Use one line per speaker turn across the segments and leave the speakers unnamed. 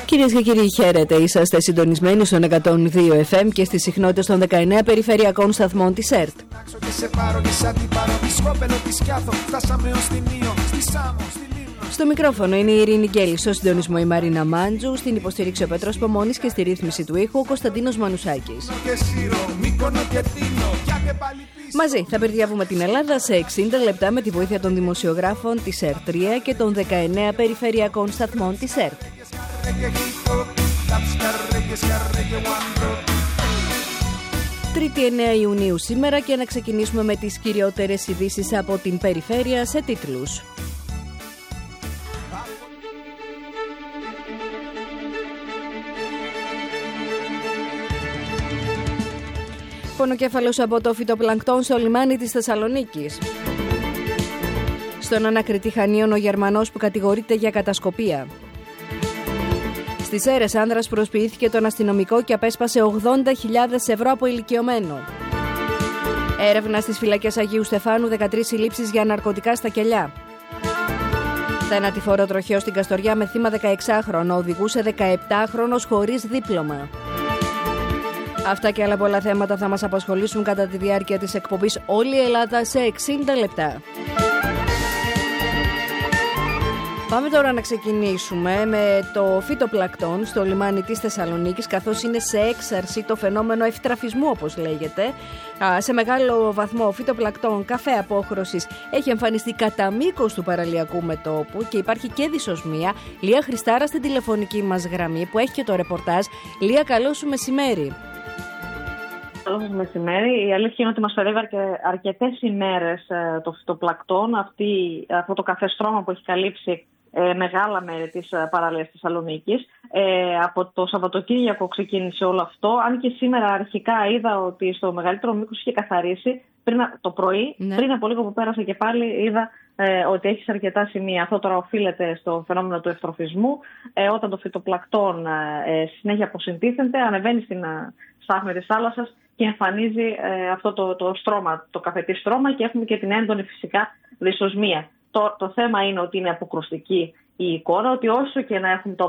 Κυρίες και κύριοι, χαίρετε. Είσαστε συντονισμένοι στον 102 FM και στις συχνότητες των 19 περιφερειακών σταθμών της ΕΡΤ. Στο μικρόφωνο είναι η Ειρήνη Γκέλη, στο συντονισμό η Μαρίνα Μάντζου, στην υποστήριξη ο Πέτρος Πομώνης και στη ρύθμιση του ήχου ο Κωνσταντίνος Μανουσάκης. Μαζί θα περδιάβουμε την Ελλάδα σε 60 λεπτά με τη βοήθεια των δημοσιογράφων της ΕΡΤ 3 και των 19 περιφερειακών σταθμών της ΕΡΤ. Τρίτη 9 Ιουνίου σήμερα και να ξεκινήσουμε με τις κυριότερες ειδήσεις από την περιφέρεια σε τίτλους. Πονοκέφαλος από το φυτοπλανκτόν στο λιμάνι της Θεσσαλονίκης. Στον ανακριτή Χανίων ο Γερμανός που κατηγορείται για κατασκοπία. Στις Σέρρες άνδρας προσποιήθηκε τον αστυνομικό και απέσπασε 80.000 ευρώ από ηλικιωμένο. Έρευνα στις φυλακές Αγίου Στεφάνου, 13 συλλήψεις για ναρκωτικά στα κελιά. Θανατηφόρο τροχαίο στην Καστοριά με θύμα 16χρονο, οδηγούσε 17χρονος χωρίς δίπλωμα. Αυτά και άλλα πολλά θέματα θα μας απασχολήσουν κατά τη διάρκεια της εκπομπής Όλη η Ελλάδα σε 60 λεπτά. Πάμε τώρα να ξεκινήσουμε με το φυτοπλανκτόν στο λιμάνι της Θεσσαλονίκης, καθώς είναι σε έξαρση το φαινόμενο ευτραφισμού, όπως λέγεται. Σε μεγάλο βαθμό ο φυτοπλανκτόν καφέ απόχρωσης έχει εμφανιστεί κατά μήκος του παραλιακού μετώπου και υπάρχει και δυσοσμία. Λία Χριστάρα στην τηλεφωνική μας γραμμή που έχει και το ρεπορτάζ. Λία, καλό σου μεσημέρι.
Καλό σας μεσημέρι. Η αλήθεια είναι ότι μας περίβει αρκετές ημέρες το φυτοπλανκτόν, αυτό το καφεστρώμα που έχει καλύψει μεγάλα μέρη της παραλίας της Θεσσαλονίκης. Από το Σαββατοκύριακο ξεκίνησε όλο αυτό, αν και σήμερα αρχικά είδα ότι στο μεγαλύτερο μήκος είχε καθαρίσει το πρωί, πριν από λίγο που πέρασε και πάλι είδα ότι έχει σε αρκετά σημεία. Αυτό τώρα οφείλεται στο φαινόμενο του ευτροφισμού. Όταν το φυτοπλανκτόν συνέχεια αποσυντίθεται, ανεβαίνει στην στάθμη της θάλασσας και εμφανίζει αυτό το στρώμα, το καφετή στρώμα, και έχουμε και την έντονη φυσικά δυσοσμία. Το θέμα είναι ότι είναι αποκρουστική η εικόνα, ότι όσο και να έχουμε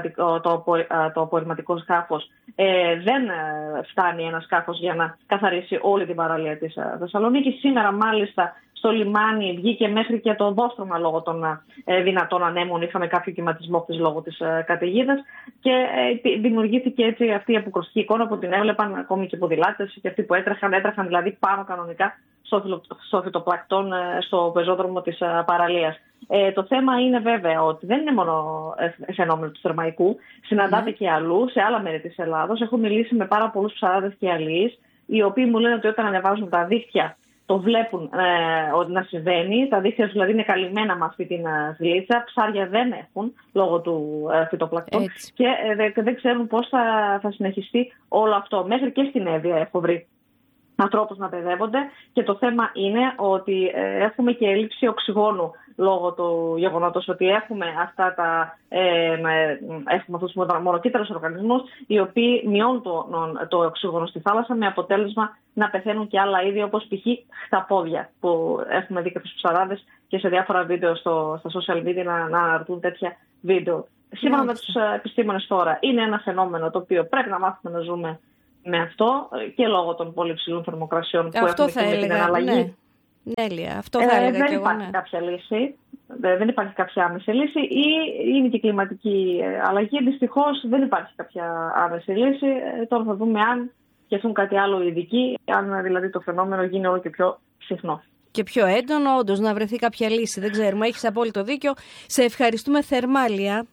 το απορριμματικό σκάφος, δεν φτάνει ένα σκάφος για να καθαρίσει όλη την παραλία της Θεσσαλονίκης. Σήμερα μάλιστα στο λιμάνι βγήκε μέχρι και το οδόστρωμα λόγω των δυνατών ανέμων. Είχαμε κάποιο κυματισμό χθες λόγω της καταιγίδας και δημιουργήθηκε έτσι αυτή η αποκρουστική εικόνα που την έβλεπαν ακόμη και ποδηλάτες και αυτοί που έτρεχαν δηλαδή πάνω κανονικά στο φυτοπλανκτόν στο πεζόδρομο της παραλίας. Το θέμα είναι βέβαια ότι δεν είναι μόνο φαινόμενο του Θερμαϊκού, συναντάται και αλλού, σε άλλα μέρη της Ελλάδος. Έχω μιλήσει με πάρα πολλούς ψαράδες και αλλοίς, οι οποίοι μου λένε ότι όταν ανεβάζουν τα δίχτυα το βλέπουν ότι να συμβαίνει. Τα δίχτυα δηλαδή είναι καλυμμένα με αυτή την γλίτσα. Ψάρια δεν έχουν λόγω του φυτοπλανκτών και δεν ξέρουν πώς θα συνεχιστεί όλο αυτό. Μέχρι και στην Εύβοια έχω βρει ανθρώπους να παιδεύονται και το θέμα είναι ότι έχουμε και έλλειψη οξυγόνου λόγω του γεγονότος ότι έχουμε έχουμε αυτούς τους μονοκύτταρους οργανισμούς, οι οποίοι μειώνουν το οξυγόνο στη θάλασσα, με αποτέλεσμα να πεθαίνουν και άλλα είδη, όπως π.χ. χταπόδια, που έχουμε δει και τους ψαράδες και σε διάφορα βίντεο στα social media να αναρτούν τέτοια βίντεο. Σύμφωνα με τους επιστήμονες τώρα, είναι ένα φαινόμενο το οποίο πρέπει να μάθουμε να ζούμε με αυτό και λόγω των πολύ ψηλών θερμοκρασιών που έχουμε και με την αναλλαγή.
Ναι, Λία, αυτό θα έλεγα
δεν
και
υπάρχει
εγώ,
κάποια λύση, δεν υπάρχει κάποια άμεση λύση, ή είναι και κλιματική αλλαγή. Δυστυχώς δεν υπάρχει κάποια άμεση λύση. Τώρα θα δούμε αν σκεφτούν κάτι άλλο οι ειδικοί, αν δηλαδή το φαινόμενο γίνει όλο και πιο συχνό.
Και πιο έντονο, όντως, να βρεθεί κάποια λύση. Δεν ξέρουμε, έχεις απόλυτο δίκιο. Σε ευχαριστούμε θερμά, Λία.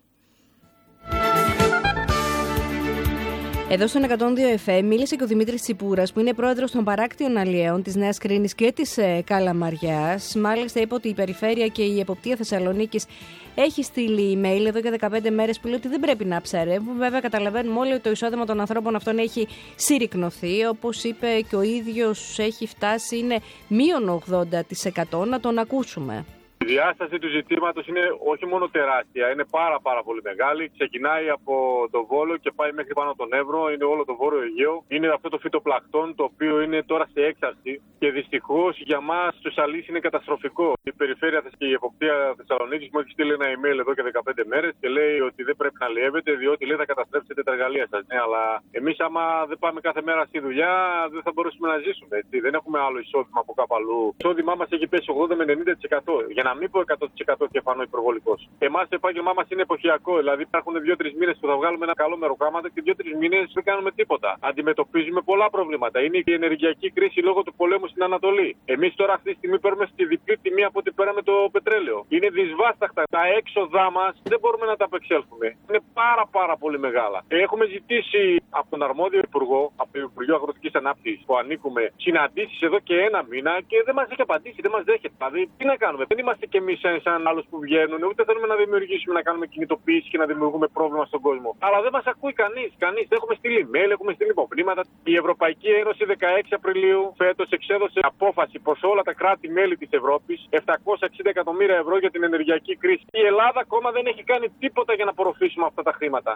Εδώ στον 102 FM μίλησε και ο Δημήτρης Τσιπούρας, που είναι πρόεδρος των παράκτιων αλλιέων της Νέας Κρίνης και της Καλαμαριάς. Μάλιστα είπε ότι η Περιφέρεια και η Εποπτεία Θεσσαλονίκης έχει στείλει email εδώ και 15 μέρες που λέει ότι δεν πρέπει να ψαρεύουν. Βέβαια καταλαβαίνουμε όλοι ότι το εισόδημα των ανθρώπων αυτών έχει συρρικνωθεί. Όπως είπε και ο ίδιος, έχει φτάσει, είναι -80%. Να τον ακούσουμε.
Η διάσταση του ζητήματος είναι όχι μόνο τεράστια, είναι πάρα πολύ μεγάλη. Ξεκινάει από το Βόλο και πάει μέχρι πάνω τον Εύρο, είναι όλο το Βόρειο Αιγαίο. Είναι αυτό το φυτοπλακτόν το οποίο είναι τώρα σε έξαρση και δυστυχώς για μας τους αλείς είναι καταστροφικό. Η περιφέρεια και η εποπτεία Θεσσαλονίκης μου έχει στείλει ένα email εδώ και 15 μέρες και λέει ότι δεν πρέπει να λιεύετε διότι λέει θα καταστρέψετε τα εργαλεία σας. Ναι, αλλά εμείς άμα δεν πάμε κάθε μέρα στη δουλειά δεν θα μπορέσουμε να ζήσουμε. Έτσι. Δεν έχουμε άλλο εισόδημα από κάπου αλλού. Το εισόδημά μας έχει πέσει 80 με 90%. Για να μην πω 100% και φανώ υπερβολικός. Εμάς το επάγγελμά μας είναι εποχιακό. Δηλαδή υπάρχουν 2-3 μήνες που θα βγάλουμε ένα καλό μεροκάματο και 2-3 μήνες δεν κάνουμε τίποτα. Αντιμετωπίζουμε πολλά προβλήματα. Είναι η ενεργειακή κρίση λόγω του πολέμου στην Ανατολή. Εμείς τώρα αυτή τη στιγμή παίρνουμε στη διπλή τιμή από ό,τι πέραμε το πετρέλαιο. Είναι δυσβάσταχτα. Τα έξοδά μας δεν μπορούμε να τα απεξέλθουμε. Είναι πάρα πολύ μεγάλα. Έχουμε ζητήσει από τον αρμόδιο υπουργό, από το Υπουργείο Αγροτικής Ανάπτυξης που ανήκουμε, συναντήσεις εδώ και ένα μήνα και δεν μας έχει απαντήσει, δεν μας δέχεται. Δηλαδή, τι να κάνουμε. Δεν είμαστε κι εμείς σαν άλλους που βγαίνουν, ούτε θέλουμε να δημιουργήσουμε, να κάνουμε κινητοποίηση και να δημιουργούμε πρόβλημα στον κόσμο. Αλλά δεν μας ακούει κανείς. Έχουμε στείλει email, έχουμε στείλει υποβρήματα. Η Ευρωπαϊκή Ένωση 16 Απριλίου φέτος εξέδωσε απόφαση προς όλα τα κράτη-μέλη της Ευρώπης 760 εκατομμύρια ευρώ για την ενεργειακή κρίση. Η Ελλάδα ακόμα δεν έχει κάνει τίποτα για να απορροφήσουμε αυτά τα χρήματα.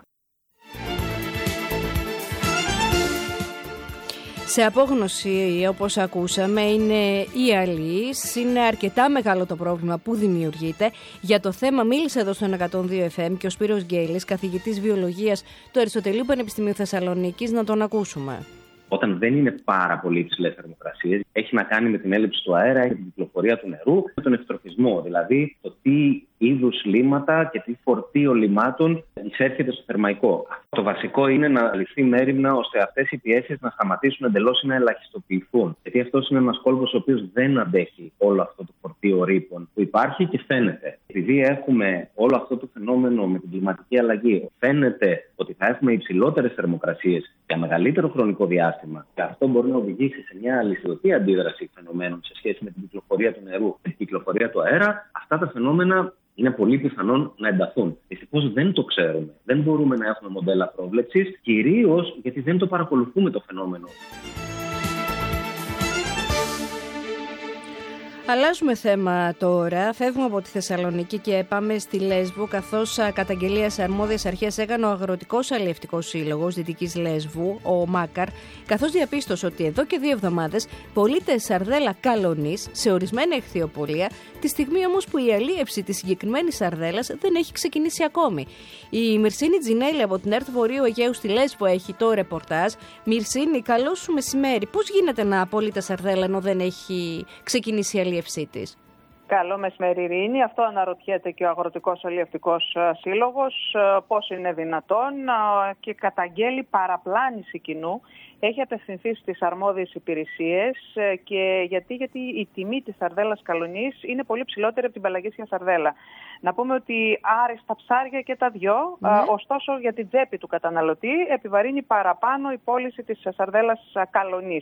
Σε απόγνωση, όπως ακούσαμε, είναι οι αλείς. Είναι αρκετά μεγάλο το πρόβλημα που δημιουργείται. Για το θέμα μίλησε εδώ στον 102 FM και ο Σπύρος Γκέλης, καθηγητής βιολογίας του Αριστοτελείου Πανεπιστημίου Θεσσαλονίκης. Να τον ακούσουμε.
Όταν δεν είναι πάρα πολύ υψηλές θερμοκρασίες, έχει να κάνει με την έλλειψη του αέρα, με την κυκλοφορία του νερού, με τον ευτροφισμό. Δηλαδή, το τι είδους λίμματα και τι φορτίο λιμάτων εισέρχεται στο θερμαϊκό. Το βασικό είναι να ληφθεί μέριμνα ώστε αυτές οι πιέσεις να σταματήσουν εντελώς ή να ελαχιστοποιηθούν. Γιατί αυτός είναι ένας κόλπος ο οποίος δεν αντέχει όλο αυτό το φορτίο ρήπων που υπάρχει και φαίνεται. Επειδή έχουμε όλο αυτό το φαινόμενο με την κλιματική αλλαγή, φαίνεται ότι θα έχουμε υψηλότερες θερμοκρασίες για μεγαλύτερο χρονικό διάστημα και αυτό μπορεί να οδηγήσει σε μια αλυσιδωτή αντίδραση φαινομένων σε σχέση με την κυκλοφορία του νερού και την κυκλοφορία του αέρα, αυτά τα φαινόμενα είναι πολύ πιθανόν να ενταθούν. Δυστυχώς δεν το ξέρουμε. Δεν μπορούμε να έχουμε μοντέλα πρόβλεψης, κυρίως γιατί δεν το παρακολουθούμε το φαινόμενο.
Αλλάζουμε θέμα τώρα. Φεύγουμε από τη Θεσσαλονίκη και πάμε στη Λέσβο, καθώς καταγγελία σε αρμόδιες αρχές έκανε ο Αγροτικός Αλλιευτικός Σύλλογος Δυτικής Λέσβου, ο ΜΑΚΑΡ, καθώς διαπίστωσε ότι εδώ και 2 εβδομάδες πωλείται σαρδέλα καλονής σε ορισμένα εχθιοπολία, τη στιγμή όμως που η αλίευση της συγκεκριμένης σαρδέλας δεν έχει ξεκινήσει ακόμη. Η Μυρσίνη Τζινέλη από την ΕΡΤ Βορείου Αιγαίου στη Λέσβο έχει το ρεπορτάζ. Μυρσίνη, καλό σου μεσημέρι. Πώς γίνεται να πωλείται σαρδέλα ενώ δεν έχει ξεκινήσει η αλίευσή της?
Καλό μεσημέρι, Ειρήνη. Αυτό αναρωτιέται και ο Αγροτικός Αλλιευτικός Σύλλογος, πώς είναι δυνατόν, και καταγγέλει παραπλάνηση κοινού. Έχει απευθυνθεί στις αρμόδιες υπηρεσίες και γιατί η τιμή της σαρδέλας καλονής είναι πολύ ψηλότερη από την πελαγίσια σαρδέλα. Να πούμε ότι άριστα ψάρια και τα δυο, ωστόσο για την τσέπη του καταναλωτή επιβαρύνει παραπάνω η πώληση της σαρδέλας καλονής.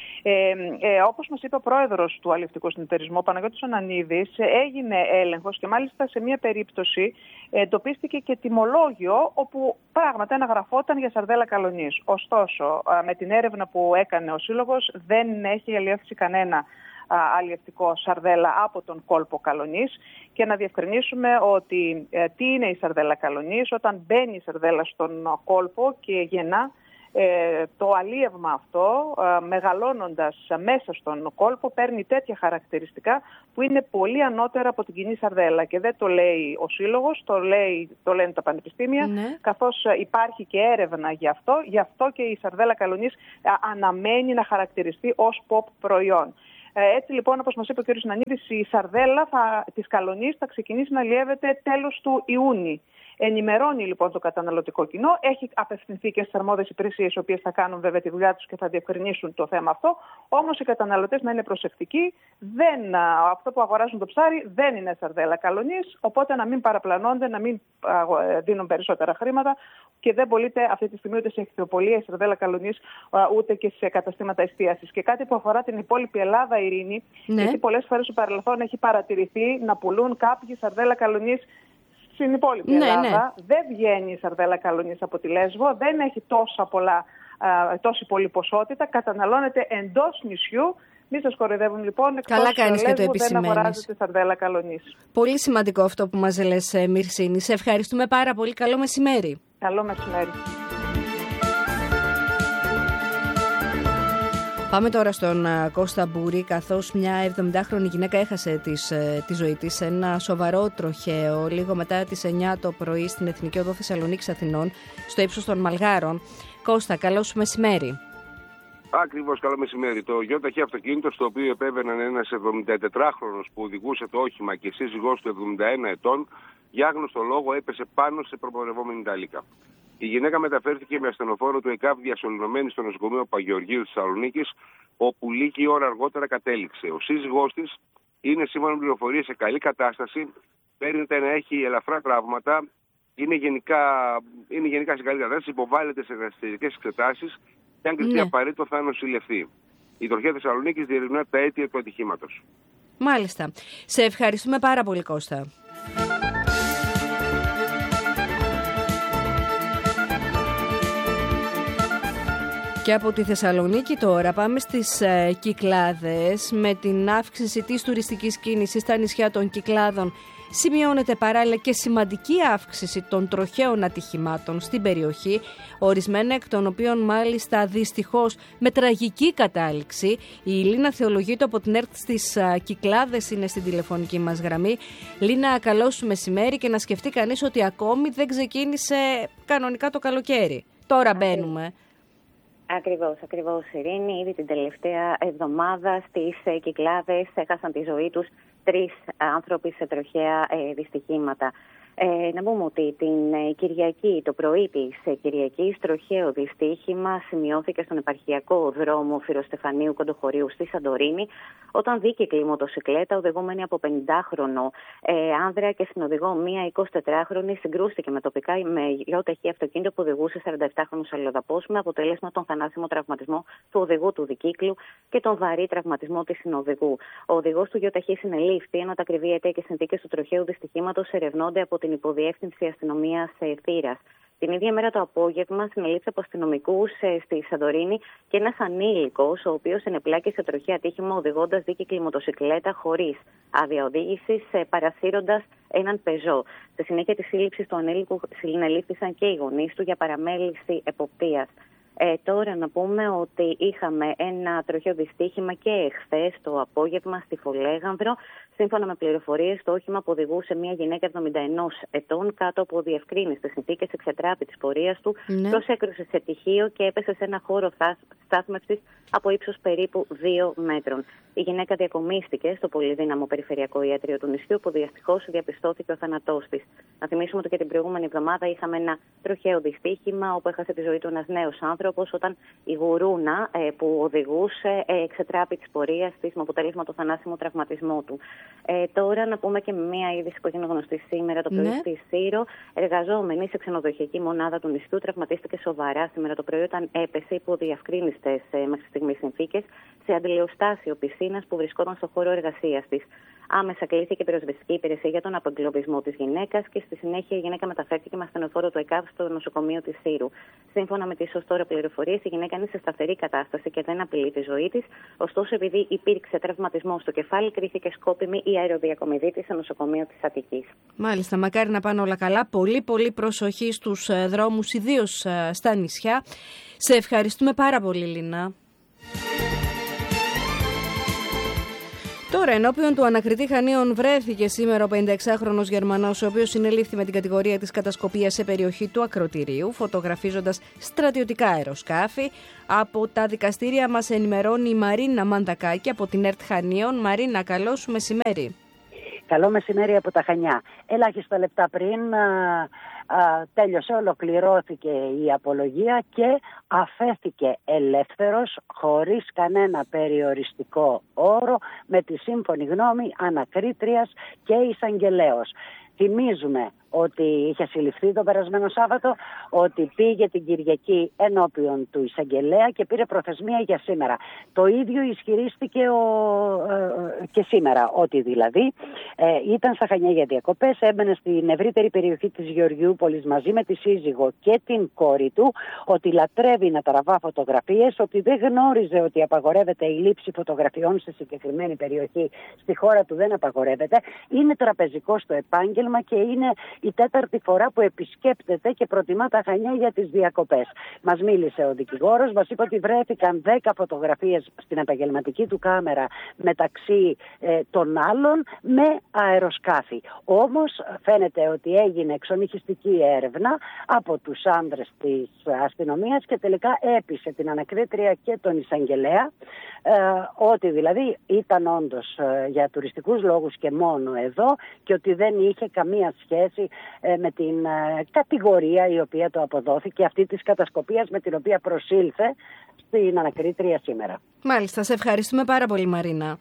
Όπως μας είπε ο πρόεδρος του Αλλιευτικού Συνεταιρισμού, ο Παναγιώτης Ανανίδης, έγινε έλεγχος και μάλιστα σε μία περίπτωση εντοπίστηκε και τιμολόγιο όπου πράγματι αναγραφόταν για σαρδέλα καλονής. Ωστόσο, με την έρευνα που έκανε ο Σύλλογος δεν έχει αλλιεύσει κανένα αλλιευτικό σαρδέλα από τον κόλπο καλονής. Και να διευκρινίσουμε ότι τι είναι η σαρδέλα καλονής. Όταν μπαίνει η σαρδέλα στον κόλπο και γεννά, το αλίευμα αυτό, μεγαλώνοντας μέσα στον κόλπο, παίρνει τέτοια χαρακτηριστικά που είναι πολύ ανώτερα από την κοινή σαρδέλα. Και δεν το λέει ο Σύλλογος, το λένε τα πανεπιστήμια, καθώς υπάρχει και έρευνα γι' αυτό. Γι' αυτό και η σαρδέλα καλονής αναμένει να χαρακτηριστεί ως pop προϊόν. Έτσι λοιπόν, όπως μας είπε ο κ. Νανίδης, η σαρδέλα της καλονής θα ξεκινήσει να αλλιεύεται τέλος του Ιούνιου. Ενημερώνει λοιπόν το καταναλωτικό κοινό, έχει απευθυνθεί και στις αρμόδιες υπηρεσίες, οι οποίες θα κάνουν βέβαια τη δουλειά τους και θα διευκρινίσουν το θέμα αυτό. Όμως οι καταναλωτές να είναι προσεκτικοί, αυτό που αγοράζουν το ψάρι δεν είναι σαρδέλα καλονής, οπότε να μην παραπλανώνται, να μην δίνουν περισσότερα χρήματα και δεν πωλείται αυτή τη στιγμή ούτε σε εχθιοπολία η σαρδέλα καλονής, ούτε και σε καταστήματα εστίασης. Και κάτι που αφορά την υπόλοιπη Ελλάδα, Ειρήνη, γιατί πολλές φορές στο παρελθόν έχει παρατηρηθεί να πουλούν κάποιοι σαρδέλα καλονής στην υπόλοιπη Ελλάδα. Δεν βγαίνει η σαρδέλα καλονής από τη Λέσβο, δεν έχει τόση πολλή ποσότητα, καταναλώνεται εντός νησιού Μη σας κοροϊδεύουν λοιπόν,
καλά κάνεις και το
Λέσβου δεν
επισημαίνεις.
αγοράζεται σαρδέλα καλονής.
Πολύ σημαντικό αυτό που μας λες, Μυρσίνη. Σε ευχαριστούμε πάρα πολύ. Καλό μεσημέρι.
Καλό μεσημέρι.
Πάμε τώρα στον Κώστα Μπούρη, καθώς μια 70χρονη γυναίκα έχασε τη ζωή της σε ένα σοβαρό τροχαίο λίγο μετά τις 9 το πρωί στην Εθνική Οδό Θεσσαλονίκης Αθηνών, στο ύψος των Μαλγάρων. Κώστα, καλό σου μεσημέρι.
Ακριβώς, καλό μεσημέρι. Το ΙΧ αυτοκίνητο, στο οποίο επέβαιναν ένας 74χρονος που οδηγούσε το όχημα και σύζυγός του 71 ετών, για άγνωστο λόγο έπεσε πάνω σε προπορευόμενη ταλίκα. Η γυναίκα μεταφέρθηκε με ασθενοφόρο του ΕΚΑΒ διασωληνωμένη στο νοσοκομείο Παγεωργίου της Θεσσαλονίκης, όπου λίγη ώρα αργότερα κατέληξε. Ο σύζυγός της είναι, σύμφωνα με πληροφορίες, σε καλή κατάσταση, παίρνεται να έχει ελαφρά τραύματα, είναι γενικά σε καλή κατάσταση, υποβάλλεται σε ερασιτεχνικές εξετάσεις και αν κριθεί απαραίτητο θα νοσηλευτεί. Η Τροχέα Θεσσαλονίκης διερευνά τα αίτια του ατυχήματος.
Μάλιστα. Σε ευχαριστούμε πάρα πολύ, Κώστα. Και από τη Θεσσαλονίκη τώρα πάμε στις Κυκλάδες. Με την αύξηση της τουριστικής κίνησης στα νησιά των Κυκλάδων σημειώνεται παράλληλα και σημαντική αύξηση των τροχαίων ατυχημάτων στην περιοχή, ορισμένα εκ των οποίων μάλιστα δυστυχώς με τραγική κατάληξη. Η Λίνα Θεολογήτου από την ΕΡΤ στις Κυκλάδες είναι στην τηλεφωνική μας γραμμή. Λίνα, καλό σου μεσημέρι, και να σκεφτεί κανείς ότι ακόμη δεν ξεκίνησε κανονικά το καλοκαίρι. Τώρα μπαίνουμε.
Ακριβώς, Ειρήνη. Ήδη την τελευταία εβδομάδα στις Κυκλάδες έχασαν τη ζωή τους 3 άνθρωποι σε τροχαία δυστυχήματα. Να πούμε ότι την Κυριακή, το πρωί της Κυριακής, τροχαίο δυστύχημα σημειώθηκε στον επαρχιακό δρόμο Φυρωστεφανίου Κοντοχωρίου στη Σαντορίνη, όταν δίκυκλη μοτοσικλέτα οδηγούμενη από 50χρονο άνδρα και συνοδηγό μία 24χρονη συγκρούστηκε με τοπικά με ΙΧ αυτοκίνητο που οδηγούσε 47χρονος αλλοδαπός, με αποτέλεσμα τον θανάσιμο τραυματισμό του οδηγού του δικύκλου και τον βαρύ τραυματισμό της συνοδηγού. Ο οδηγός του ΙΧ συνελήφθη, ενώ τα ακριβή αίτια και συνθήκες του τροχαίου δυστυχήματος ερευνώνται από την Υποδιεύθυνση Αστυνομίας Θήρας. Την ίδια μέρα το απόγευμα συνελήφθη από αστυνομικούς στη Σαντορίνη και ένας ανήλικος, ο οποίος ενεπλάκη σε τροχαίο ατύχημα οδηγώντας δίκυκλη μοτοσικλέτα χωρίς άδεια οδήγησης, παρασύροντας έναν πεζό. Στη συνέχεια της σύλληψης του ανήλικου συνελήφθησαν και οι γονείς του για παραμέληση εποπτείας. Τώρα να πούμε ότι είχαμε ένα τροχαίο δυστύχημα και εχθές το απόγευμα στη Φολέγανδρο. Σύμφωνα με πληροφορίες, το όχημα που οδηγούσε μια γυναίκα 71 ετών κάτω από διευκρίνηστες συνθήκες εξετράπη της πορείας του, προσέκρουσε σε τυχείο και έπεσε σε ένα χώρο στάθμευσης από ύψος περίπου 2 μέτρων. Η γυναίκα διακομίστηκε στο πολυδύναμο περιφερειακό ιατρείο του νησιού, που δυστυχώς διαπιστώθηκε ο θάνατός της. Να θυμίσουμε ότι και την προηγούμενη εβδομάδα είχαμε ένα τροχαίο δυστύχημα όπου έχασε τη ζωή του ένας νέος άνθρωπος, όταν η γουρούνα που οδηγούσε εξετράπη της πορείας της με αποτέλεσμα το θανάσιμο τραυματισμό του. Τώρα να πούμε και μια είδηση που έγινε γνωστή σήμερα το πρωί στη Σύρο. Εργαζόμενη σε ξενοδοχειακή μονάδα του νησιού τραυματίστηκε σοβαρά σήμερα το πρωί όταν έπεσε υπό διευκρίνηστες μέχρι στιγμής συνθήκες σε αντιλιοστάσιο πισίνας που βρισκόταν στο χώρο εργασίας της. Άμεσα κλήθηκε πυροσβεστική υπηρεσία για τον απεγκλωβισμό της γυναίκας και στη συνέχεια η γυναίκα μεταφέρθηκε με ασθενοφόρο του ΕΚΑΒ στο νοσοκομείο της Σύρου. Σύμφωνα με τις ως τώρα πληροφορίες, η γυναίκα είναι σε σταθερή κατάσταση και δεν απειλεί τη ζωή της. Ωστόσο, επειδή υπήρξε τραυματισμό στο κεφάλι, κρίθηκε σκόπιμη η αεροδιακομιδή της στο νοσοκομείο της Αττικής.
Μάλιστα, μακάρι να πάνε όλα καλά. Πολύ προσοχή στους δρόμους, ιδίως στα νησιά. Σε ευχαριστούμε πάρα πολύ, Λίνα. Τώρα, ενώπιον του ανακριτή Χανίων βρέθηκε σήμερα ο 56χρονος Γερμανός, ο οποίος συνελήφθη με την κατηγορία της κατασκοπίας σε περιοχή του ακρωτηρίου, φωτογραφίζοντας στρατιωτικά αεροσκάφη. Από τα δικαστήρια μας ενημερώνει η Μαρίνα Μαντακάκη από την ΕΡΤ Χανίων. Μαρίνα, καλό σου μεσημέρι.
Καλό μεσημέρι από τα Χανιά. Ελάχιστα λεπτά πριν τέλειωσε, ολοκληρώθηκε η απολογία και αφέθηκε ελεύθερος χωρίς κανένα περιοριστικό όρο με τη σύμφωνη γνώμη ανακρίτριας και εισαγγελέως. Θυμίζουμε ότι είχε συλληφθεί το περασμένο Σάββατο, ότι πήγε την Κυριακή ενώπιον του εισαγγελέα και πήρε προθεσμία για σήμερα. Το ίδιο ισχυρίστηκε και σήμερα, ότι δηλαδή ήταν στα Χανιά για διακοπές, έμπαινε στην ευρύτερη περιοχή της Γεωργιού Μαυρούπολης μαζί με τη σύζυγο και την κόρη του, ότι λατρεύει να τραβά φωτογραφίες, ότι δεν γνώριζε ότι απαγορεύεται η λήψη φωτογραφιών σε συγκεκριμένη περιοχή. Στη χώρα του δεν απαγορεύεται. Είναι τραπεζικό στο επάγγελμα και είναι η 4η φορά που επισκέπτεται και προτιμά τα Χανιά για τις διακοπές. Μας μίλησε ο δικηγόρος, μας είπε ότι βρέθηκαν 10 φωτογραφίες στην επαγγελματική του κάμερα μεταξύ των άλλων με αεροσκάφη. Όμως φαίνεται ότι έγινε εξομιχιστική έρευνα από τους άνδρες της αστυνομίας και τελικά έπεισε την ανακρίτρια και τον εισαγγελέα ότι δηλαδή ήταν όντως για τουριστικούς λόγους και μόνο εδώ και ότι δεν είχε καμία σχέση με την κατηγορία η οποία το αποδόθηκε, αυτή της κατασκοπίας με την οποία προσήλθε στην ανακρίτρια σήμερα.
Μάλιστα, σε ευχαριστούμε πάρα πολύ, Μαρίνα.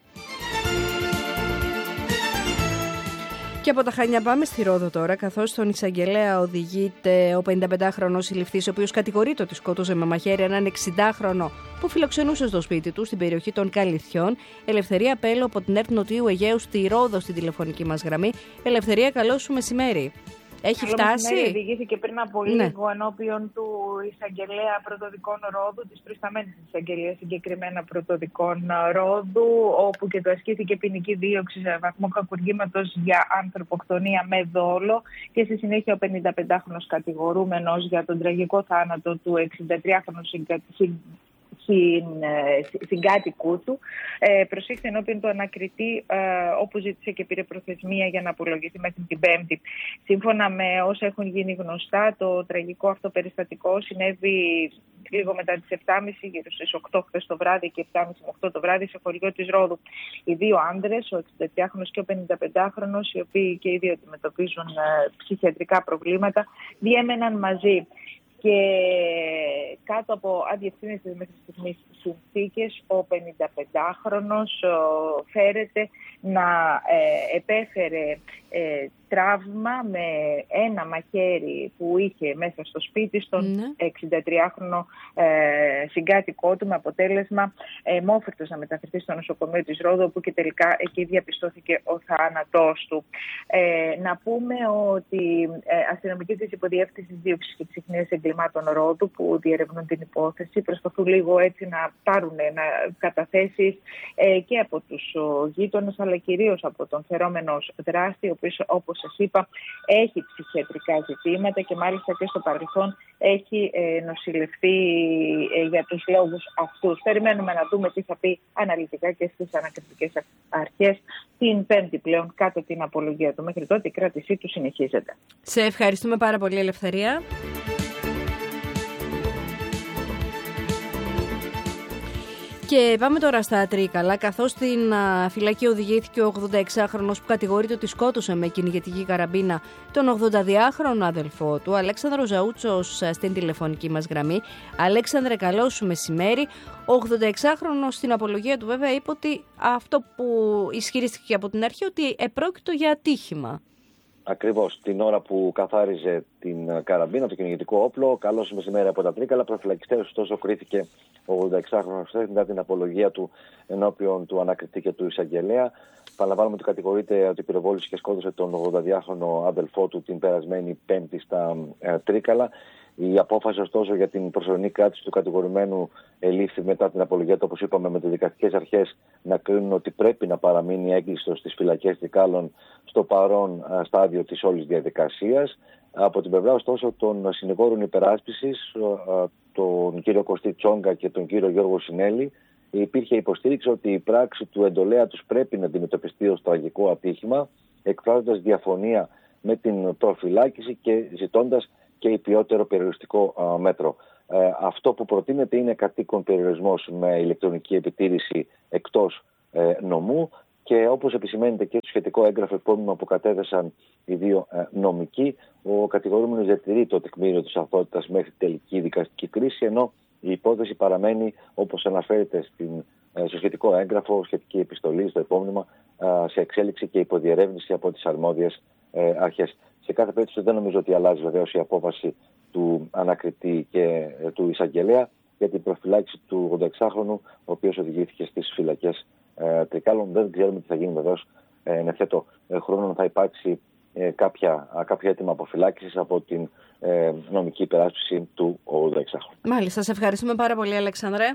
Και από τα Χανιά πάμε στη Ρόδο τώρα, καθώς στον εισαγγελέα οδηγείται ο 55χρονος συλληφθής, ο οποίος κατηγορείται ότι σκότωσε με μαχαίρι έναν 60χρονο που φιλοξενούσε στο σπίτι του στην περιοχή των Καλυθιών. Ελευθερία Πέλο από την ΕΡΤ Νοτιού Αιγαίου στη Ρόδο στην τηλεφωνική μας γραμμή. Ελευθερία, καλό σου μεσημέρι. Έχει φτάσει.
Οδηγήθηκε πριν από λίγο ενώπιον του εισαγγελέα πρωτοδικών Ρόδου, της προϊσταμένης εισαγγελίας συγκεκριμένα πρωτοδικών Ρόδου, όπου και του ασκήθηκε ποινική δίωξη σε βαθμό κακουργήματος για ανθρωποκτονία με δόλο και στη συνέχεια ο 55χρονος κατηγορούμενος για τον τραγικό θάνατο του 63χρονου συγκάτοικού του προσήχθη ενώπιον του ανακριτή, όπου ζήτησε και πήρε προθεσμία για να απολογηθεί μέχρι την Πέμπτη. Σύμφωνα με όσα έχουν γίνει γνωστά, το τραγικό αυτό περιστατικό συνέβη λίγο μετά τις 7.30, γύρω στις 8 χθες το βράδυ και 7.30 με 8 το βράδυ σε χωριό της Ρόδου. Οι δύο άνδρες, ο 63χρονος και ο 55χρονος, οι οποίοι και οι δύο αντιμετωπίζουν ψυχιατρικά προβλήματα, διέμεναν μαζί. Και κάτω από αδιευθύνητες μέχρι στιγμής συνθήκες, ο 55χρονος φέρεται να επέφερε τραύμα με ένα μαχαίρι που είχε μέσα στο σπίτι στον 63χρονο συγκάτοικό του, με αποτέλεσμα μόφυρτος να μεταφερθεί στο νοσοκομείο της Ρόδου, όπου και τελικά εκεί διαπιστώθηκε ο θάνατός του. Να πούμε ότι αστυνομικοί της Υποδιεύθυνσης Δίωξης και Ψυχνίας Εγκλημάτων Ρόδου, που διερευνούν την υπόθεση, προσπαθούν λίγο έτσι να πάρουν καταθέσεις και από τους γείτονες, αλλά κυρίως από τον φερόμενο δράστη, ο οποίος, όπως σας είπα, έχει ψυχιατρικά ζητήματα και μάλιστα και στο παρελθόν έχει νοσηλευτεί για τους λόγους αυτούς. Περιμένουμε να δούμε τι θα πει αναλυτικά και στις ανακριτικές αρχές την Πέμπτη πλέον κατά την απολογία του. Μέχρι τότε η κράτησή του συνεχίζεται.
Σε ευχαριστούμε πάρα πολύ, Ελευθερία. Και πάμε τώρα στα Τρίκαλα, καθώς στην φυλακή οδηγήθηκε ο 86χρονος που κατηγορείται ότι σκότωσε με κυνηγετική καραμπίνα τον 82χρονο αδελφό του, Αλέξανδρο Ζαούτσος, στην τηλεφωνική μας γραμμή. Αλέξανδρε, καλό σου μεσημέρι. Ο 86χρονος στην απολογία του βέβαια είπε ότι αυτό που ισχυρίστηκε από την αρχή, ότι επρόκειτο για ατύχημα.
Ακριβώς. Την ώρα που καθάριζε την καραμπίνα, το κυνηγετικό όπλο, καλώς μεσημέρι από τα Τρίκαλα, προφυλακιστέως ωστόσο κρίθηκε ο 86χρονος μετά την απολογία του ενώπιον του ανακριτή και του εισαγγελέα. Παραλαμβάνουμε ότι κατηγορείται ότι πυροβόλησε και σκότωσε τον 82χρονο αδελφό του την περασμένη Πέμπτη στα Τρίκαλα. Η απόφαση, ωστόσο, για την προσωρινή κράτηση του κατηγορουμένου ελήφθη μετά την απολογία του, όπως είπαμε, με τις δικαστικές αρχές να κρίνουν ότι πρέπει να παραμείνει έγκλειστος στις φυλακές Τρικάλων στο παρόν στάδιο της όλης διαδικασίας. Από την πλευρά, ωστόσο, των συνηγόρων υπεράσπισης, τον κύριο Κωστή Τσόγκα και τον κύριο Γιώργο Συνέλη, υπήρχε υποστήριξη ότι η πράξη του εντολέα τους πρέπει να αντιμετωπιστεί ως τραγικό ατύχημα, εκφράζοντας διαφωνία με την προφυλάκηση και ζητώντας και υπιότερο περιοριστικό μέτρο. Αυτό που προτείνεται είναι κατοίκον περιορισμός με ηλεκτρονική επιτήρηση εκτός νομού και όπως επισημαίνεται και στο σχετικό έγγραφο υπόμνημα που κατέθεσαν οι δύο νομικοί, ο κατηγορούμενος διατηρεί το τεκμήριο της αθωότητας μέχρι τελική δικαστική κρίση, ενώ η υπόθεση παραμένει, όπως αναφέρεται στο σχετικό έγγραφο, σχετική επιστολή, στο υπόμνημα, σε εξέλιξη και υποδιερεύνηση από τις αρμόδιες αρχές. Σε κάθε περίπτωση δεν νομίζω ότι αλλάζει βεβαίως η απόφαση του ανακριτή και του εισαγγελέα για την προφυλάκηση του 86χρονου, ο οποίος οδηγήθηκε στις φυλακές Τρικάλων. Δεν ξέρουμε τι θα γίνει βεβαίως εν ευθέτω χρόνο, θα υπάρξει κάποιο αίτημα αποφυλάκησης από την νομική υπεράσπιση του 86χρονου.
Μάλιστα, σε ευχαριστούμε πάρα πολύ, Αλεξάνδρε.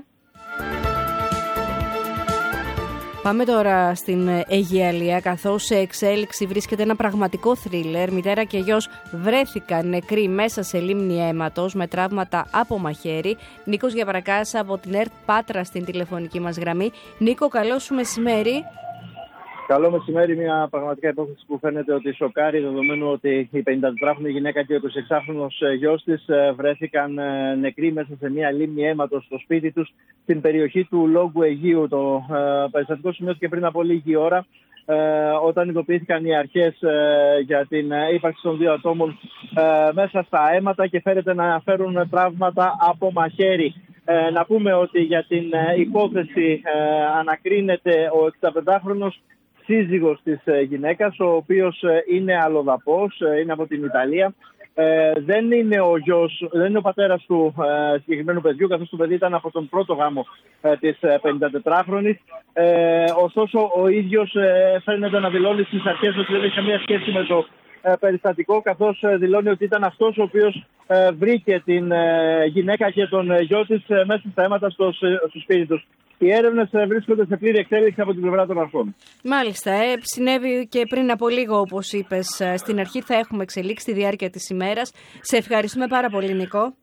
Πάμε τώρα στην Αιγιαλία, καθώς σε εξέλιξη βρίσκεται ένα πραγματικό θρίλερ. Μητέρα και γιος βρέθηκαν νεκροί μέσα σε λίμνη αίματος με τραύματα από μαχαίρι. Νίκος Γιαβρακάς από την ΕΡΤ Πάτρα στην τηλεφωνική μας γραμμή. Νίκο, καλό σου μεσημέρι.
Καλό μεσημέρι, μια πραγματικά υπόθεση που φαίνεται ότι σοκάρει, δεδομένου ότι η 54χρονη γυναίκα και ο 26χρονος γιος της βρέθηκαν νεκροί μέσα σε μια λίμνη αίματος στο σπίτι τους στην περιοχή του Λόγκου Αιγείου. Το περιστατικό σημειώθηκε πριν από λίγη ώρα, όταν ειδοποιήθηκαν οι αρχές για την ύπαρξη των δύο ατόμων μέσα στα αίματα και φέρεται να φέρουν τραύματα από μαχαίρι. Να πούμε ότι για την υπόθεση ανακρίνεται ο 65χρονος σύζυγος της γυναίκας, ο οποίος είναι αλλοδαπός, είναι από την Ιταλία. Δεν είναι ο πατέρας του συγκεκριμένου παιδιού, καθώς το παιδί ήταν από τον πρώτο γάμο της 54χρονης. Ωστόσο, ο ίδιος φαίνεται να δηλώνει στις αρχές ότι δεν έχει καμία σχέση με το περιστατικό, καθώς δηλώνει ότι ήταν αυτός ο οποίος βρήκε την γυναίκα και τον γιο της μέσα στα αίματα στο σπίτι τους. Οι έρευνες βρίσκονται σε πλήρη εξέλιξη από την πλευρά των αρχών.
Μάλιστα, συνέβη και πριν από λίγο, όπως είπες στην αρχή. Θα έχουμε εξελίξει στη διάρκεια της ημέρας. Σε ευχαριστούμε πάρα πολύ, Νικό.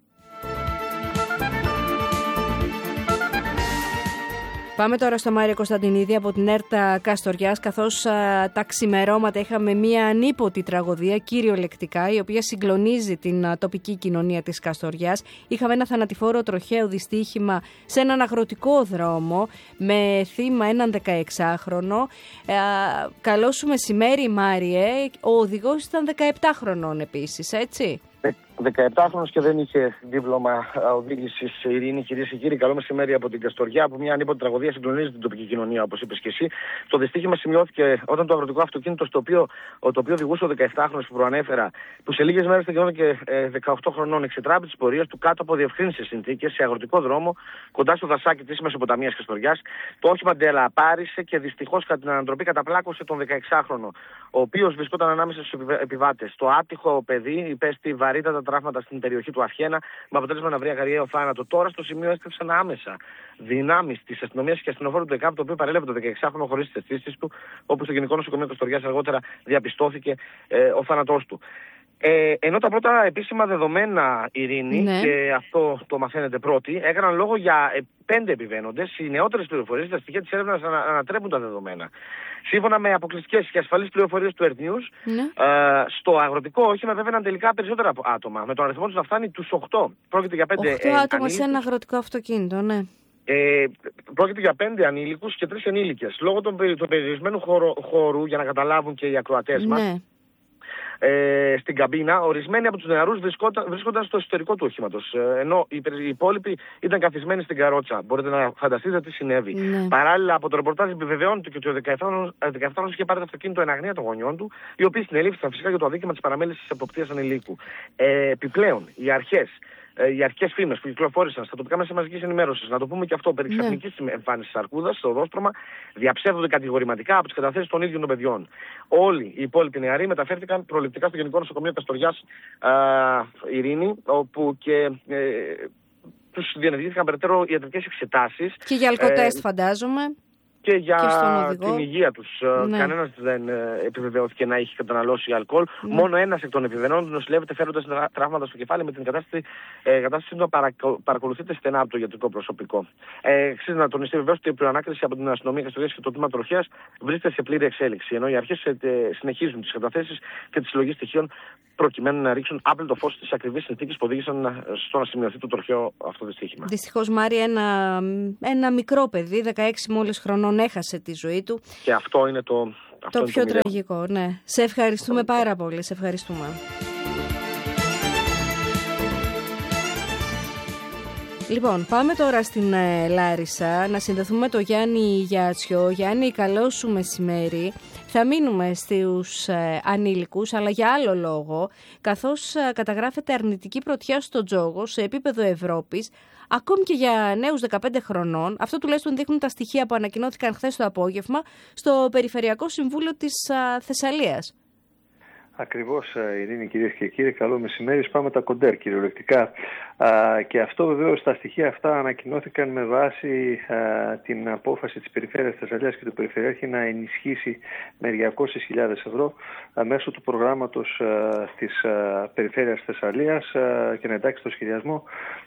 Πάμε τώρα στο Μάριο Κωνσταντινίδη από την ΕΡΤ Καστοριάς, καθώς τα ξημερώματα είχαμε μία ανίποτη τραγωδία, κυριολεκτικά, η οποία συγκλονίζει την τοπική κοινωνία της Καστοριάς. Είχαμε ένα θανατηφόρο τροχαίο δυστύχημα σε έναν αγροτικό δρόμο με θύμα έναν 16χρονο. Καλό σου μεσημέρι, Μάριε. Ο οδηγός ήταν 17χρονων επίσης, έτσι.
17χρονος και δεν είχε δίπλωμα οδήγησης, Ειρήνη. Κυρίες και κύριοι, καλό μεσημέρι από την Καστοριά, που μια ανίποτη τραγωδία συγκλονίζει την τοπική κοινωνία, όπως είπες και εσύ. Το δυστύχημα σημειώθηκε όταν το αγροτικό αυτοκίνητο το οποίο οδηγούσε ο 17χρονος που προανέφερα, που σε λίγες μέρες θα γινόταν και 18 χρονών, εξετράπη τις πορείες του κάτω από διευκρίνησες συνθήκες σε αγροτικό δρόμο κοντά στο δασάκι της Μεσοποταμίας Καστοριάς. Το όχημα ντελαπάρισε και δυστυχώς κατά την ανατροπή καταπλάκωσε τον 16χρονο, ο οποίος βρισκόταν ανάμεσα στους επιβάτες. Το άτυχο παιδί υπέστη βαρύτατα τραύματα στην περιοχή του Αφιένα, με αποτέλεσμα να βρει αγαριαίο θάνατο. Τώρα στο σημείο έστρεψαν άμεσα δυνάμεις της αστυνομίας και αστυνοφόρου του ΕΚΑΒ, το οποίο παρέλαβε το 16χρονο χωρίς τις αισθήσεις του, όπου στο Γενικό Νοσοκομείο Καστοριάς αργότερα διαπιστώθηκε ο θάνατός του. Ενώ τα πρώτα επίσημα δεδομένα, Ειρήνη, και αυτό το μαθαίνετε πρώτοι, έκαναν λόγο για 5 επιβαίνοντες. Οι νεότερες πληροφορίες, τα στοιχεία της έρευνας ανατρέπουν τα δεδομένα. Σύμφωνα με αποκλειστικές και ασφαλείς πληροφορίες του Earth News, στο αγροτικό όχημα βέβαιναν τελικά περισσότερα άτομα, με τον αριθμό τους να φτάνει τους 8. Πρόκειται για 5
άτομα σε ένα αγροτικό αυτοκίνητο, ναι.
Πρόκειται για 5 ανήλικους και 3 ενήλικες. Λόγω του περιορισμένου χώρου, για να καταλάβουν και οι ακροατές μας, στην καμπίνα, ορισμένοι από τους νεαρούς βρίσκονταν στο εσωτερικό του οχήματος, ενώ οι υπόλοιποι ήταν καθισμένοι στην καρότσα. Μπορείτε να φανταστείτε τι συνέβη. Παράλληλα, από το ρεπορτάζ επιβεβαιώνεται ότι ο 17χρονος είχε πάρει το αυτοκίνητο εν αγνία των γονιών του, οι οποίοι συνελήφθησαν φυσικά για το αδίκημα της παραμέλησης της εποπτείας ανηλίκου. Επιπλέον, οι αρχικές φήμες που κυκλοφόρησαν στα τοπικά μέσα μαζικής ενημέρωσης, να το πούμε και αυτό, περί ξαφνικής εμφάνισης αρκούδας στο οδόστρωμα, διαψεύδονται κατηγορηματικά από τις καταθέσεις των ίδιων των παιδιών. Όλοι οι υπόλοιποι νεαροί μεταφέρθηκαν προληπτικά στο Γενικό Νοσοκομείο Καστοριάς, Ειρήνη, όπου και τους διενεργήθηκαν περαιτέρω ιατρικές εξετάσεις.
Και για αλκοτέστ, φαντάζομαι.
Και για την υγεία τους. Κανένας δεν επιβεβαιώθηκε να έχει καταναλώσει αλκοόλ. Μόνο ένας εκ των επιβεβαιώνων νοσηλεύεται φέροντας τραύματα στο κεφάλι, με την κατάσταση να παρακολουθείται στενά από το ιατρικό προσωπικό. Αξίζει να τονιστεί βεβαίως ότι η προανάκριση από την αστυνομία Καστοριάς και το τμήμα τροχέας βρίσκεται σε πλήρη εξέλιξη. Ενώ οι αρχές συνεχίζουν τις καταθέσεις και τη συλλογή στοιχείων, προκειμένου να ρίξουν άπλετο φως στις ακριβείς συνθήκες που οδήγησαν στο να σημειωθεί το τροχαίο αυτό δυστύχημα.
Δυστυχώς, Μάρη, ένα μικρό παιδί, 16 μόλις χρονών, έχασε τη ζωή του.
Και αυτό είναι το
πιο τραγικό, ναι. Σε ευχαριστούμε πάρα πολύ. Σε ευχαριστούμε. Λοιπόν, πάμε τώρα στην Λάρισα να συνδεθούμε με τον Γιάννη Γιάτσιο. Γιάννη, καλό σου μεσημέρι. Θα μείνουμε στους ανήλικους, αλλά για άλλο λόγο, καθώς καταγράφεται αρνητική πρωτιά στο τζόγο σε επίπεδο Ευρώπης, ακόμη και για νέους 15 χρονών. Αυτό τουλάχιστον δείχνουν τα στοιχεία που ανακοινώθηκαν χθες το απόγευμα στο Περιφερειακό Συμβούλιο της Θεσσαλίας.
Ακριβώς, Ειρήνη, κυρίες και κύριοι, καλό μεσημέρι. Σπάμε τα κοντέρ κυριολεκτικά. Και αυτό βεβαίως, τα στοιχεία αυτά ανακοινώθηκαν με βάση την απόφαση της Περιφέρειας Θεσσαλίας και του Περιφερειάρχη να ενισχύσει με 200.000 ευρώ μέσω του προγράμματος της Περιφέρειας Θεσσαλίας και να εντάξει στο σχεδιασμό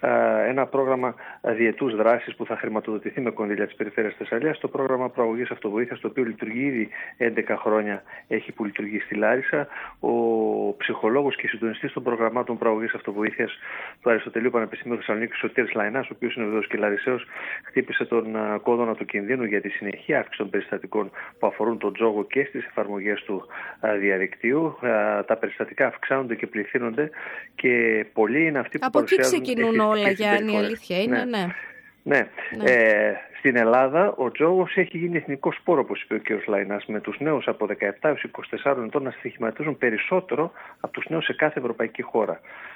ένα πρόγραμμα διετούς δράσης που θα χρηματοδοτηθεί με κονδύλια της Περιφέρειας Θεσσαλίας. Το πρόγραμμα προαγωγής αυτοβοήθειας, το οποίο λειτουργεί ήδη 11 χρόνια, που λειτουργεί στη Λάρισα. Ο ψυχολόγος και συντονιστής των προγραμμάτων προαγωγής αυτοβοήθειας του Αριστοτελείου Πανεπιστημίου Θεσσαλονίκης, Σωτήρης Λαϊνάς, ο οποίος είναι βεβαίως και Λαρισαίος, χτύπησε τον κόδωνα του κινδύνου για τη συνεχή αύξηση των περιστατικών που αφορούν τον τζόγο και στις εφαρμογές του διαδικτύου. Τα περιστατικά αυξάνονται και πληθύνονται και πολλοί είναι αυτοί που παρουσιάζουν.
Από εκεί ξεκινούν όλα, Γιάννη, η αλήθεια είναι,
ναι. Στην Ελλάδα ο τζόγος έχει γίνει εθνικό σπόρο, όπως είπε ο κ. Λαϊνάς, με τους νέους από 17 έως 24 ετών να στοιχηματίζουν περισσότερο από τους νέους σε κάθε ευρωπαϊκή χώρα.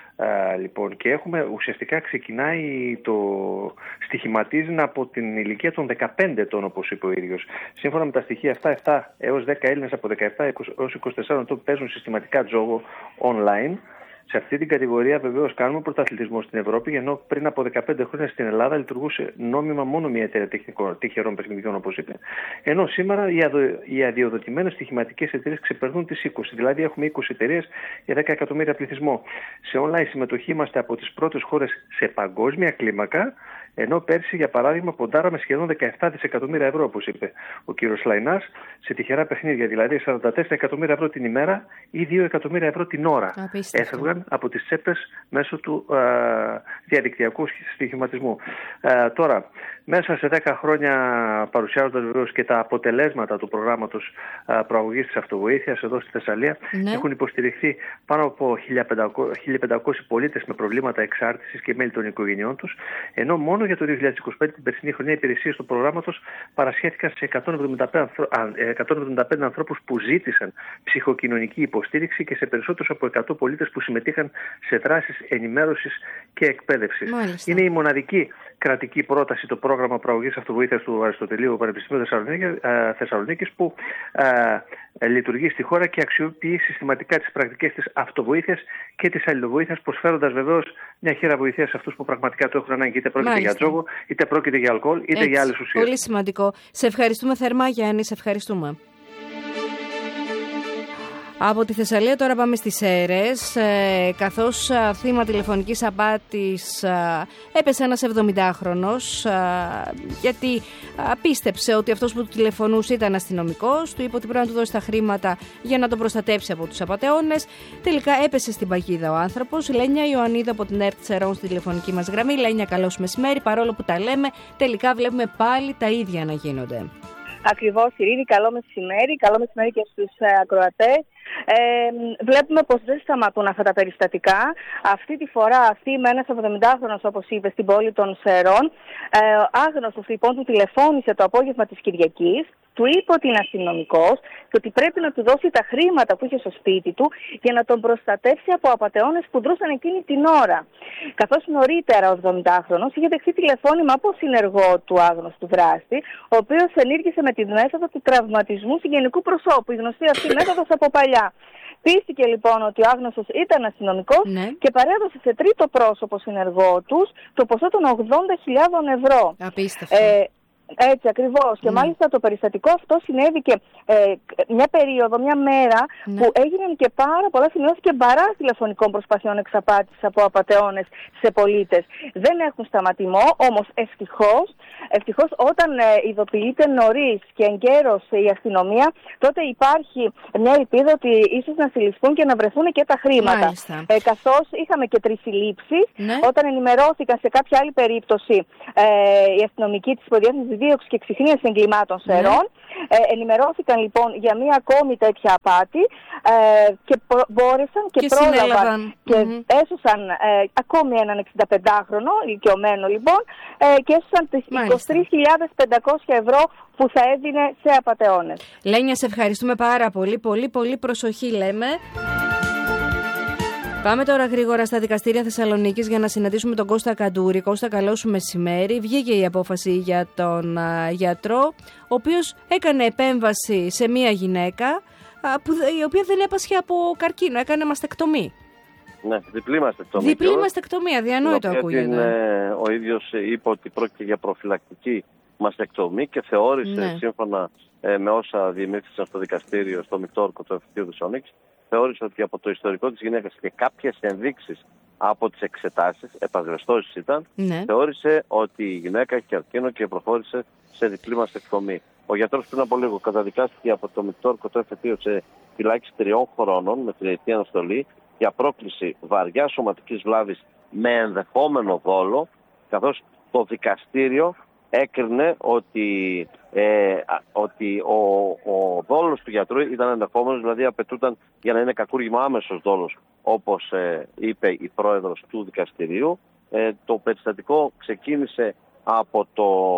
Λοιπόν, και ουσιαστικά ξεκινάει στοιχηματίζει από την ηλικία των 15 ετών, όπως είπε ο ίδιος. Σύμφωνα με τα στοιχεία αυτά, 7 έως 10 Έλληνες από 17 έως 24 ετών παίζουν συστηματικά τζόγο online. Σε αυτή την κατηγορία βεβαίως κάνουμε πρωταθλητισμό στην Ευρώπη, ενώ πριν από 15 χρόνια στην Ελλάδα λειτουργούσε νόμιμα μόνο μια εταιρεία τυχερών παιχνιδιών, όπως είπε. Ενώ σήμερα οι αδειοδοτημένες στοιχηματικές εταιρείες ξεπερνούν τις 20. Δηλαδή έχουμε 20 εταιρείες για 10 εκατομμύρια πληθυσμό. Σε online συμμετοχή είμαστε από τις πρώτες χώρες σε παγκόσμια κλίμακα, ενώ πέρσι, για παράδειγμα, ποντάραμε σχεδόν 17 δισεκατομμύρια ευρώ, όπως είπε ο κύριος Λαϊνάς, σε τυχερά παιχνίδια. Δηλαδή 44 εκατομμύρια ευρώ την ημέρα ή 2 εκατομμύρια ευρώ την ώρα. Έφευγαν από τις τσέπες μέσω του διαδικτυακού στοιχηματισμού. Τώρα, μέσα σε 10 χρόνια, παρουσιάζοντας βεβαίως και τα αποτελέσματα του προγράμματος προαγωγής της αυτοβοήθειας εδώ στη Θεσσαλία, έχουν υποστηριχθεί πάνω από 1.500 πολίτες με προβλήματα εξάρτησης και μέλη των οικογενειών τους, ενώ μόνο για το 2025, την περσινή χρονιά, οι υπηρεσίες του προγράμματος παρασχέθηκαν σε 175 ανθρώπους που ζήτησαν ψυχοκοινωνική υποστήριξη και σε περισσότερους από 100 πολίτες που συμμετείχαν σε δράσεις ενημέρωσης και εκπαίδευσης. Είναι η μοναδική κρατική πρόταση το πρόγραμμα προαγωγής αυτοβοήθειας του Αριστοτελείου Πανεπιστημίου Θεσσαλονίκης που λειτουργεί στη χώρα και αξιοποιεί συστηματικά τις πρακτικές της αυτοβοήθειας και της αλληλοβοήθειας, προσφέροντας βεβαίως μια χέρα βοηθείας σε αυτούς που πραγματικά το έχουν ανάγκη, είτε πρόκειται για τζόγο, είτε πρόκειται για αλκοόλ, είτε για άλλες ουσίες.
Πολύ σημαντικό. Σε ευχαριστούμε θερμά, Γιάννη, σε ευχαριστούμε. Από τη Θεσσαλία τώρα πάμε στις Σέρρες, καθώς θύμα τηλεφωνικής απάτης έπεσε ένας 70χρονος, γιατί πίστεψε ότι αυτός που του τηλεφωνούσε ήταν αστυνομικός, του είπε ότι πρέπει να του δώσει τα χρήματα για να τον προστατέψει από τους απατεώνες. Τελικά έπεσε στην παγίδα ο άνθρωπος. Λένια Ιωαννίδου από την ΕΡΤ Σερών στη τηλεφωνική μας γραμμή. Λένια, καλώς μεσημέρι. Παρόλο που τα λέμε, τελικά βλέπουμε πάλι τα ίδια να γίνονται.
Ακριβώς, Ειρήνη, καλό μεσημέρι και στους ακροατές. Βλέπουμε πως δεν σταματούν αυτά τα περιστατικά. Αυτή τη φορά με ένας 70χρονος, όπως είπε, στην πόλη των Σερών. Άγνωστος λοιπόν του τηλεφώνησε το απόγευμα της Κυριακής, του είπε ότι είναι αστυνομικός και ότι πρέπει να του δώσει τα χρήματα που είχε στο σπίτι του για να τον προστατεύσει από απατεώνες που δρούσαν εκείνη την ώρα. Καθώς νωρίτερα ο 70χρονος είχε δεχθεί τηλεφώνημα από συνεργό του άγνωστου δράστη, ο οποίος ενήργησε με τη μέθοδο του τραυματισμού συγγενικού προσώπου, η γνωστή αυτή μέθοδος από παλιά. Πίστηκε λοιπόν ότι ο άγνωστος ήταν αστυνομικός και παρέδωσε σε τρίτο πρόσωπο συνεργό τους το ποσό των 80.000 ευρώ.
Απίστευτο.
Έτσι ακριβώς. Και μάλιστα το περιστατικό αυτό συνέβη και μια περίοδο, μια μέρα που έγιναν και πάρα πολλά, σημειώθηκε μπαράς τηλεφωνικών προσπαθειών εξαπάτησης από απατεώνες σε πολίτες. Δεν έχουν σταματημό, όμως ευτυχώς όταν ειδοποιείται νωρίς και εγκαίρως η αστυνομία, τότε υπάρχει μια ελπίδα ότι ίσως να συλληφθούν και να βρεθούν και τα χρήματα. Καθώς είχαμε και 3 συλλήψεις, όταν ενημερώθηκαν σε κάποια άλλη περίπτωση οι αστυνομικοί της Υποδιεύθυνσης Δίωξης και Ξυχνίας Εγκλημάτων Σερών, ενημερώθηκαν λοιπόν για μία ακόμη τέτοια απάτη και μπόρεσαν και πρόλαβαν και έσωσαν ακόμη έναν 65χρονο ηλικιωμένο λοιπόν και έσωσαν τις 23.500 ευρώ που θα έδινε σε απατεώνες.
Λένια, σε ευχαριστούμε πάρα πολύ. Πολύ προσοχή λέμε. Πάμε τώρα γρήγορα στα δικαστήρια Θεσσαλονίκης για να συναντήσουμε τον Κώστα Καντούρη. Κώστα, καλό σου μεσημέρι. Βγήκε η απόφαση για τον γιατρό, ο οποίος έκανε επέμβαση σε μία γυναίκα η οποία δεν έπασχε από καρκίνο, έκανε μαστεκτομή.
Ναι, διπλή μαστεκτομή.
Διπλή μαστεκτομή, αδιανόητο ακούγεται.
Ο ίδιος είπε ότι πρόκειται για προφυλακτική μαστεκτομή και θεώρησε, σύμφωνα με όσα διεμήφθησαν στο δικαστήριο, στο μεικτό όρκο του Εφετείου Θεσσαλονίκης, θεώρησε ότι από το ιστορικό της γυναίκας και κάποιες ενδείξεις από τις εξετάσεις, επαγρεστώσεις ήταν, θεώρησε ότι η γυναίκα έχει καρκίνο και προχώρησε σε διπλή μαστεκτομή. Ο γιατρός πριν από λίγο καταδικάστηκε από το μεικτό όρκο του Εφετείου σε φυλάκιση 3 χρόνων με 3ετή αναστολή για πρόκληση βαριά σωματικής βλάβης με ενδεχόμενο δόλο, καθώς το δικαστήριο έκρινε ότι ο δόλος του γιατρού ήταν ενδεχόμενος, δηλαδή απαιτούταν για να είναι κακούργημα άμεσος δόλος, όπως είπε η πρόεδρος του δικαστηρίου. Το περιστατικό ξεκίνησε από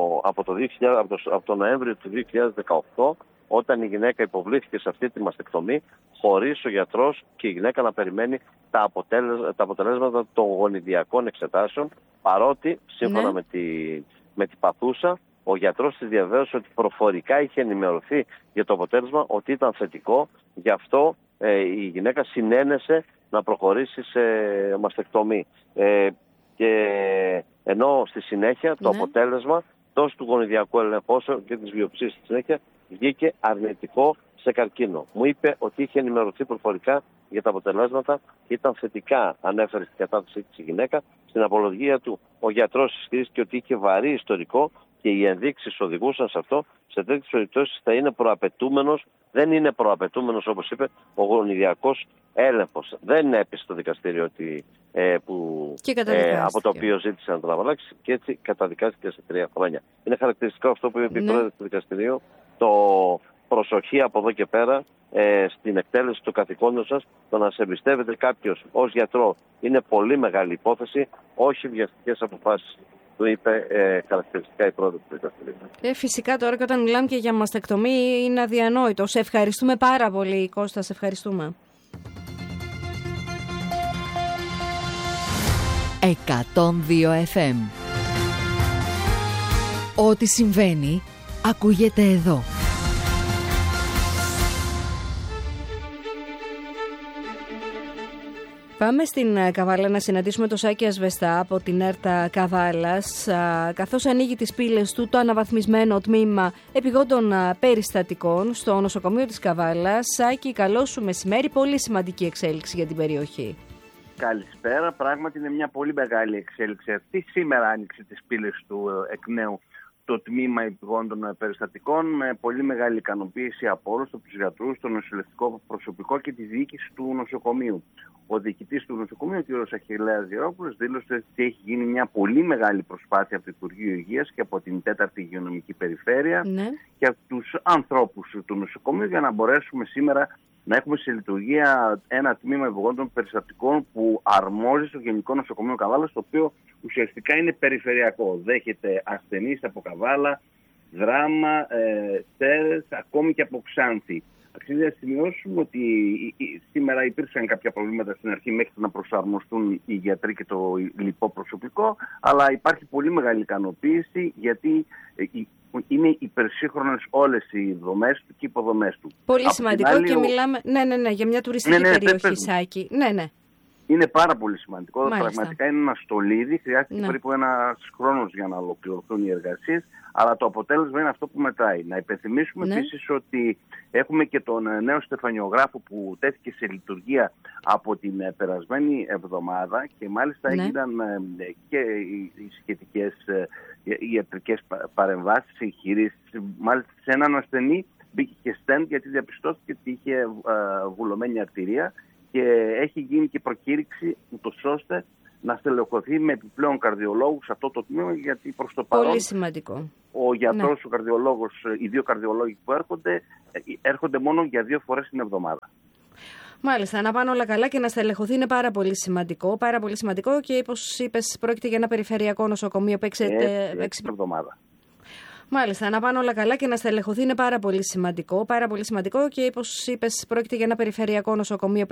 το Νοέμβριο του 2018, όταν η γυναίκα υποβλήθηκε σε αυτή τη μαστεκτομή, χωρίς ο γιατρός και η γυναίκα να περιμένει τα αποτελέσματα των γονιδιακών εξετάσεων, παρότι σύμφωνα με την παθούσα, ο γιατρός της διαβέβαιωσε ότι προφορικά είχε ενημερωθεί για το αποτέλεσμα ότι ήταν θετικό, γι' αυτό η γυναίκα συνένεσε να προχωρήσει σε μαστεκτομή. Και ενώ στη συνέχεια το αποτέλεσμα τόσο του γονιδιακού ελέγχου όσο και της βιοψίας στη συνέχεια βγήκε αρνητικό σε καρκίνο. Μου είπε ότι είχε ενημερωθεί προφορικά για τα αποτελέσματα και ήταν θετικά, ανέφερε στην κατάθεσή της η γυναίκα. Στην απολογία του ο γιατρός ισχυρίστηκε ότι είχε βαρύ ιστορικό και οι ενδείξεις οδηγούσαν σε αυτό. Σε τέτοιες περιπτώσεις θα είναι προαπαιτούμενος, δεν είναι προαπαιτούμενος όπως είπε ο γονιδιακός έλεγχος. Δεν έπεσε στο δικαστήριο ότι, από το οποίο ζήτησε να τον απαλλάξει και έτσι καταδικάστηκε σε 3 χρόνια. Είναι χαρακτηριστικό αυτό που είπε η πρόεδρος του δικαστηρίου, το προσοχή από εδώ και πέρα στην εκτέλεση του καθηκόντων σας, το να σε εμπιστεύεται κάποιος ως γιατρό είναι πολύ μεγάλη υπόθεση, όχι βιαστικές αποφάσεις. Του είπε χαρακτηριστικά η πρόεδρος του δικαστηρίου.
Φυσικά τώρα και όταν μιλάμε και για μαστεκτομή είναι αδιανόητο. Σε ευχαριστούμε πάρα πολύ, Κώστα, σε ευχαριστούμε.
102 FM. Ό,τι συμβαίνει ακούγεται εδώ.
Πάμε στην Καβάλα να συναντήσουμε τον Σάκη Ασβεστά από την ΕΡΤΑ Καβάλας, καθώς ανοίγει τις πύλες του το αναβαθμισμένο τμήμα επιγόντων περιστατικών στο νοσοκομείο της Καβάλας. Σάκη, καλό σου μεσημέρι, πολύ σημαντική εξέλιξη για την περιοχή.
Καλησπέρα, πράγματι είναι μια πολύ μεγάλη εξέλιξη αυτή. Σήμερα άνοιξε τις πύλες του εκ νέου το τμήμα επιγόντων περιστατικών με πολύ μεγάλη ικανοποίηση από όλους τους γιατρούς, το νοσηλευτικό προσωπικό και τη διοίκηση του νοσοκομείου. Ο διοικητής του νοσοκομείου, ο κ. Αχιλλέας Γερόπουλος, δήλωσε ότι έχει γίνει μια πολύ μεγάλη προσπάθεια από το Υπουργείο Υγείας και από την 4η Υγειονομική Περιφέρεια και από τους ανθρώπους του νοσοκομείου για να μπορέσουμε σήμερα να έχουμε σε λειτουργία ένα τμήμα επιγόντων περιστατικών που αρμόζει στο Γενικό Νοσοκομείο Καβάλας, το οποίο ουσιαστικά είναι περιφερειακό. Δέχεται ασθενείς από Καβάλα, Δράμα, Σέρες, ακόμη και από Ξάνθη. Αξίζει να σημειώσουμε ότι σήμερα υπήρξαν κάποια προβλήματα στην αρχή μέχρι να προσαρμοστούν οι γιατροί και το λοιπό προσωπικό, αλλά υπάρχει πολύ μεγάλη ικανοποίηση γιατί είναι υπερσύγχρονες όλες οι δομές του και οι υποδομές του.
Πολύ σημαντικό άλλη, και μιλάμε για μια τουριστική περιοχή, Σάκη.
Είναι πάρα πολύ σημαντικό. Μάλιστα. Πραγματικά είναι ένα στολίδι. Χρειάστηκε περίπου ένας χρόνος για να ολοκληρωθούν οι εργασίες, αλλά το αποτέλεσμα είναι αυτό που μετράει. Να υπενθυμίσουμε επίσης ότι έχουμε και τον νέο στεφανιογράφο που τέθηκε σε λειτουργία από την περασμένη εβδομάδα και μάλιστα έγιναν και οι σχετικές ιατρικές παρεμβάσεις, εγχειρήσεις. Μάλιστα σε έναν ασθενή μπήκε και στέντ γιατί διαπιστώθηκε ότι είχε βουλωμένη αρτηρία. Και έχει γίνει και προκήρυξη ούτως ώστε να στελεχωθεί με επιπλέον καρδιολόγους σε αυτό το τμήμα, γιατί προς το παρόν
πολύ σημαντικό.
Ο γιατρός, ο καρδιολόγος, οι δύο καρδιολόγοι που έρχονται μόνο για 2 φορές την εβδομάδα.
Μάλιστα, να πάνε όλα καλά και να στελεχωθεί είναι πάρα πολύ σημαντικό. Πάρα πολύ σημαντικό και όπως είπες, πρόκειται για ένα περιφερειακό νοσοκομείο που
εβδομάδα.
Μάλιστα, να πάνε όλα καλά και να στελεχωθεί είναι πάρα πολύ σημαντικό. Πάρα πολύ σημαντικό και όπως είπες, πρόκειται για ένα περιφερειακό νοσοκομείο